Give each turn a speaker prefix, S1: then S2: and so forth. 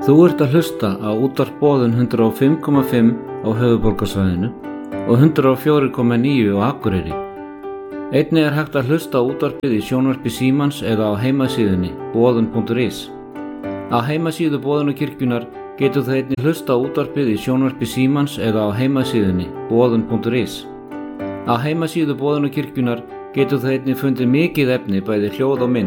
S1: Þú ert að hlusta á útvarp Boðun 105,5 á höfuðborgarsvæðinu og 104,9 á Akureyri. Einnig er hægt að hlusta á útvarpið í sjónvarpi Símans eða á heimasíðunni boðun.is. Á heimasíðu Boðunarkirkjunnar getur það einnig hlusta á útvarpið í sjónvarpi Símans eða á heimasíðunni boðun.is. Á heimasíðu Boðunarkirkjunnar getur það einnig fundið mikið efni bæði hljóð og mynd